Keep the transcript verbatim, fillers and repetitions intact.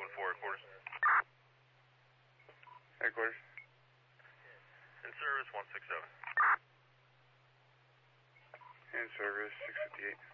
one four headquarters. Headquarters. In service one six seven. In service six fifty-eight.